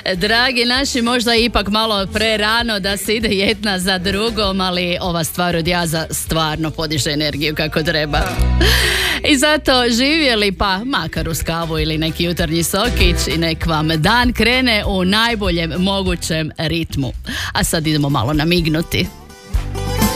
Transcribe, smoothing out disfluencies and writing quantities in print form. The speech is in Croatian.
Dragi naši, možda je ipak malo prerano da se ide jedna za drugom, ali ova stvar od jaza stvarno podiže energiju kako treba. I zato živjeli, pa makar uz kavu ili neki jutarnji sokić, i nek vam dan krene u najboljem mogućem ritmu. A sad idemo malo namignuti.